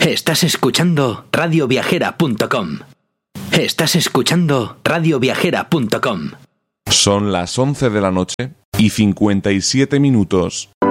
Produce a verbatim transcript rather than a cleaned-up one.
Estás escuchando radio viajera punto com. Estás escuchando radio viajera punto com. Son las once de la noche y cincuenta y siete minutos.